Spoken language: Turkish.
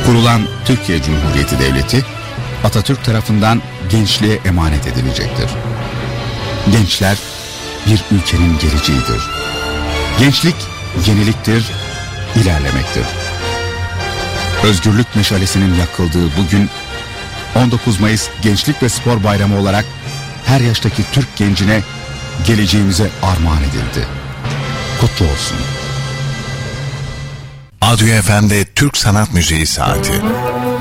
Kurulan Türkiye Cumhuriyeti Devleti, Atatürk tarafından gençliğe emanet edilecektir. Gençler bir ülkenin geleceğidir. Gençlik yeniliktir, ilerlemektir. Özgürlük meşalesinin yakıldığı bugün 19 Mayıs Gençlik ve Spor Bayramı olarak her yaştaki Türk gencine geleceğimize armağan edildi. Kutlu olsun. Adyo FM'de Türk Sanat Müziği Saati.